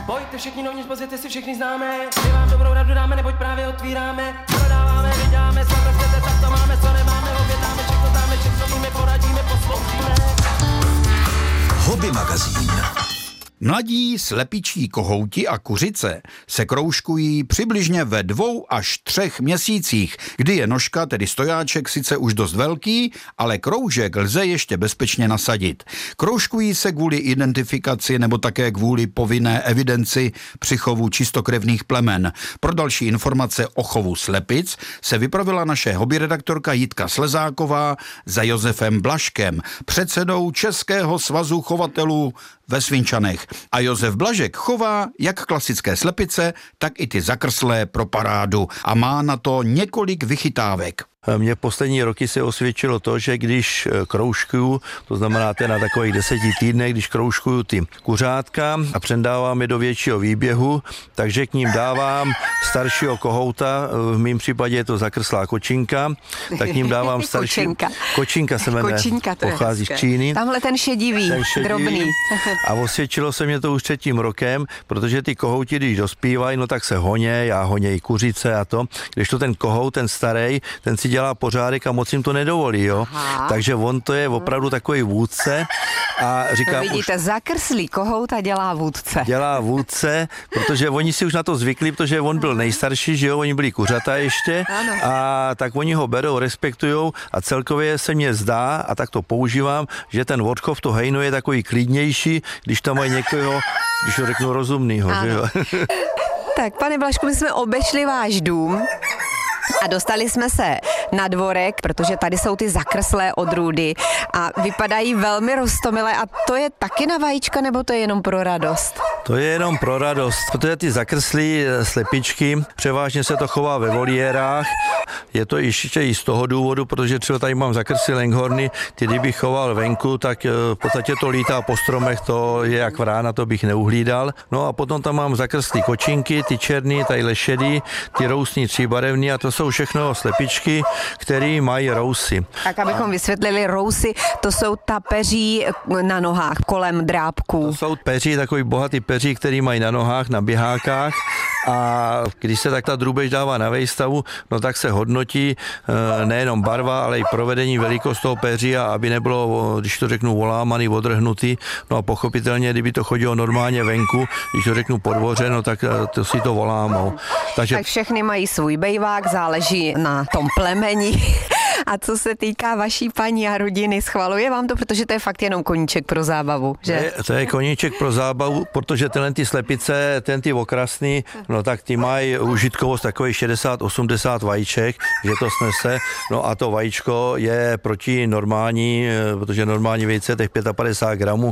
Pojďte všichni dovnitř, pozvěte si, všichni známe. My vám dobrou radu dáme, neboť právě otvíráme. Prodáváme, vyděláme, zavrstete, tak to máme, co nemáme. Objednáme, všechno dáme, všechno víme, poradíme, posloužíme. Hobby magazín. Mladí slepičí kohouti a kuřice se kroužkují přibližně ve 2 až 3 měsících, kdy je nožka, tedy stojáček, sice už dost velký, ale kroužek lze ještě bezpečně nasadit. Kroužkují se kvůli identifikaci nebo také kvůli povinné evidenci při chovu čistokrevných plemen. Pro další informace o chovu slepic se vypravila naše hobbyredaktorka Jitka Slezáková za Josefem Blažkem, předsedou Českého svazu chovatelů ve Svinčanech. A Josef Blažek chová jak klasické slepice, tak i ty zakrslé pro parádu a má na to několik vychytávek. Mně v poslední roky se osvědčilo to, že když kroužkuju, to znamená na takových 10 týdnech, když kroužkuju ty kuřátka a předávám je do většího výběhu, takže k ním dávám staršího kohouta, v mém případě je to zakrslá kočinka, tak k ním dávám starší... Kočinka se jmenuje, pochází z Číny. Tamhle ten šedivý, drobný. A osvědčilo se mě to už 3. rokem, protože ty kohouti, když dospívají, no tak se honěj a honěj kuřice a to, když to ten kohout, ten starej, ten si dělá pořádek a moc jim to nedovolí, jo. Aha. Takže on to je opravdu takový vůdce a říkám vidíte, zakrslý kohouta dělá vůdce. Dělá vůdce, protože oni si už na to zvykli, protože on byl nejstarší, že jo, oni byli kuřata ještě. Ano. A tak oni ho berou, respektujou a celkově se mně zdá, a tak to používám, že ten odchov, to hejno je takový klidnější, když tam mají někoho, když to řeknu rozumnýho, že jo. Tak, pane Blažku, my jsme obešli váš dům a dostali jsme se na dvorek, protože tady jsou ty zakrslé odrůdy a vypadají velmi roztomilé. A to je taky na vajíčka, nebo to je jenom pro radost? To je jenom pro radost, protože ty zakrslí slepičky, převážně se to chová ve voliérách. Je to ještě i z toho důvodu, protože třeba tady mám zakrslí lenghorny, ty kdybych choval venku, tak v podstatě to lítá po stromech, to je jak vrána, to bych neuhlídal. No a potom tam mám zakrslí kočinky, ty černý, tadyhle šedý, ty rousní tříbarevný a to jsou všechno slepičky, které mají rousy. Tak abychom vysvětlili, rousy, to jsou ta peří na nohách kolem drápků. To jsou peří, takový bohatý peří, který mají na nohách, na běhákách. A když se tak ta drůbež dává na vejstavu, no tak se hodnotí nejenom barva, ale i provedení, velikost toho peří a aby nebylo, když to řeknu, volámaný, odrhnutý. No a pochopitelně, kdyby to chodilo normálně venku, když to řeknu po dvoře, no tak to si to volámou. Tak všechny mají svůj bejvák, záleží na tom plemeni. A co se týká vaší paní a rodiny, schvaluje vám to, protože to je fakt jenom koníček pro zábavu, že? To je koníček pro zábavu, protože tyhle ty slepice, ty okrasný, no tak ty mají užitkovost takových 60-80 vajíček, že to snese, no a to vajíčko je proti normální, protože normální vejce těch 55 gramů,